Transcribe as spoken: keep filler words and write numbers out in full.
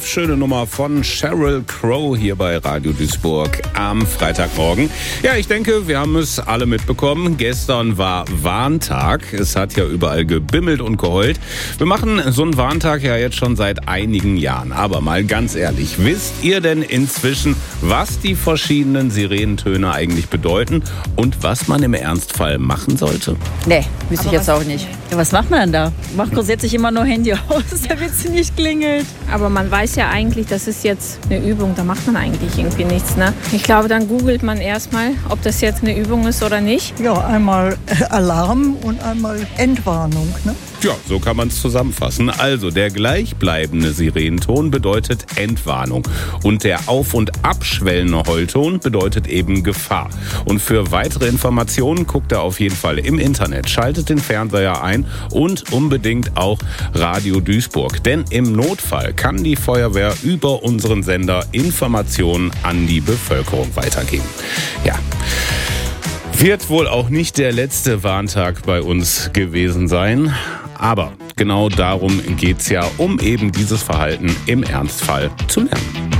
schöne Nummer von Sheryl Crow hier bei Radio Duisburg am Freitagmorgen. Ja, ich denke, wir haben es alle mitbekommen. Gestern war Warntag. Es hat ja überall gebimmelt und geheult. Wir machen so einen Warntag ja jetzt schon seit einigen Jahren. Aber mal ganz ehrlich, wisst ihr denn inzwischen, was die verschiedenen Sirenentöne eigentlich bedeuten und was man im Ernstfall machen sollte? Nee, wüsste ich jetzt auch nicht. Ja, was macht man denn da? Macht grundsätzlich immer nur Handy aus, damit sie nicht klingelt. Aber man weiß ja eigentlich, das ist jetzt eine Übung, da macht man eigentlich irgendwie nichts. Ne? Ich glaube, dann googelt man erstmal, ob das jetzt eine Übung ist oder nicht. Ja, einmal Alarm und einmal Entwarnung. Ne? Ja, so kann man es zusammenfassen. Also, der gleichbleibende Sirenenton bedeutet Entwarnung. Und der auf- und abschwellende Heulton bedeutet eben Gefahr. Und für weitere Informationen guckt er auf jeden Fall im Internet. Schaltet den Fernseher ein und unbedingt auch Radio Duisburg. Denn im Notfall kann die Feuerwehr über unseren Sender Informationen an die Bevölkerung weitergeben. Ja. Wird wohl auch nicht der letzte Warntag bei uns gewesen sein. Aber genau darum geht's ja, um eben dieses Verhalten im Ernstfall zu lernen.